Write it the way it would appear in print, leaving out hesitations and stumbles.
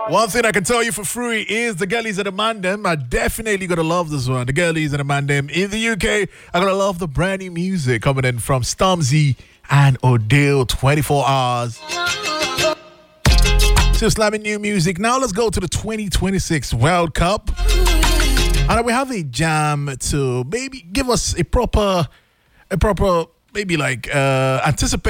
One thing I can tell you for free is the girlies and the mandem are definitely going to love this one. The girlies and the mandem in the UK are going to love the brand new music coming in from Stormzy and Odile, 24 hours. So slamming new music. Now let's go to the 2026 World Cup. And we have a jam to maybe give us a proper maybe like anticipate